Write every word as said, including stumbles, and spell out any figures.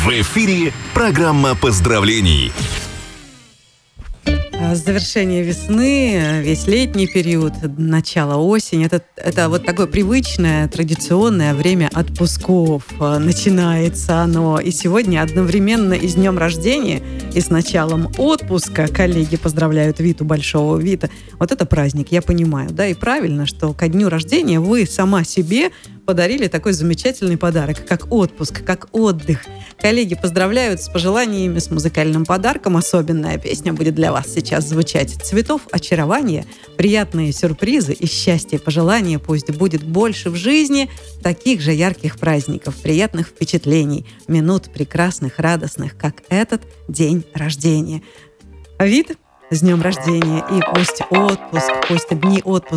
В эфире программа поздравлений. Завершение весны, весь летний период, начало осени. Это, это вот такое привычное, традиционное время отпусков. Начинается оно и сегодня одновременно и с днем рождения, и с началом отпуска. Коллеги поздравляют Виту, большого Вита. Вот это праздник, я понимаю, да, и правильно, что ко дню рождения вы сама себе подарили такой замечательный подарок, как отпуск, как отдых. Коллеги поздравляют с пожеланиями, с музыкальным подарком. Особенная песня будет для вас сейчас звучать. Цветов очарования, приятные сюрпризы и счастье, пожелания. Пусть будет больше в жизни таких же ярких праздников, приятных впечатлений, минут прекрасных, радостных, как этот день рождения. Вит, с днем рождения, и пусть отпуск, пусть дни отпуска